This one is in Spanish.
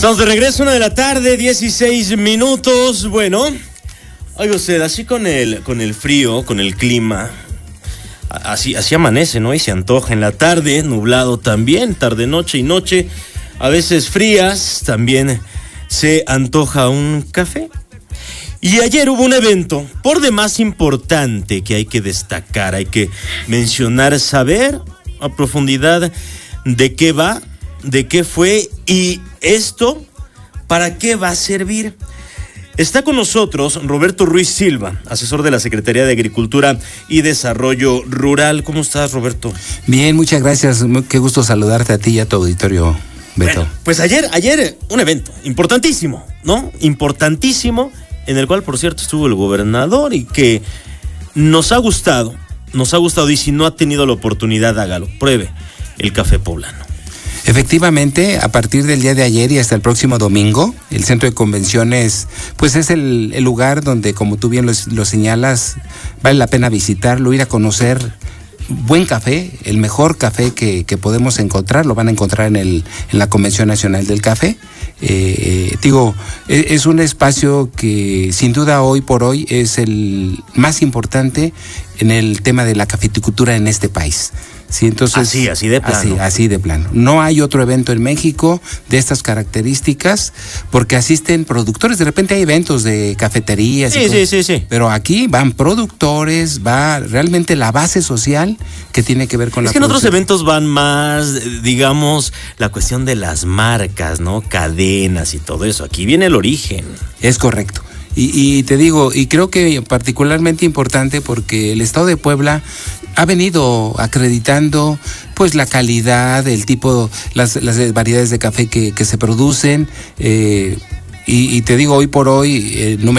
Estamos de regreso, 1 de la tarde, 16 minutos. Bueno, oiga usted, así con el frío, con el clima, así amanece, ¿no? Y se antoja en la tarde, nublado también, tarde, noche y noche, a veces frías, también se antoja un café. Y ayer hubo un evento por demás importante que hay que destacar, hay que mencionar, saber a profundidad de qué va, de qué fue y esto, ¿para qué va a servir? Está con nosotros Roberto Ruiz Silva, asesor de la Secretaría de Agricultura y Desarrollo Rural. ¿Cómo estás, Roberto? Bien, muchas gracias. Qué gusto saludarte a ti y a tu auditorio, Beto. Bueno, pues ayer un evento importantísimo, ¿no? Importantísimo, en el cual, por cierto, estuvo el gobernador y que nos ha gustado y si no ha tenido la oportunidad, hágalo, pruebe el café poblano. Efectivamente, a partir del día de ayer y hasta el próximo domingo, el centro de convenciones, pues es el lugar donde, como tú bien lo señalas, vale la pena visitarlo, ir a conocer buen café, el mejor café que podemos encontrar, lo van a encontrar en la Convención Nacional del Café. Es un espacio que sin duda hoy por hoy es el más importante en el tema de la cafeticultura en este país. Sí, entonces, así de plano. Así de plano. No hay otro evento en México de estas características porque asisten productores. De repente hay eventos de cafeterías. Sí. Pero aquí van productores, va realmente la base social que tiene que ver con la producción. Es que en otros eventos van más, digamos, la cuestión de las marcas, ¿no? Cadenas y todo eso. Aquí viene el origen. Es correcto. Y te digo, y creo que particularmente importante porque el Estado de Puebla ha venido acreditando pues la calidad, el tipo, las variedades de café que se producen, y te digo, hoy por hoy,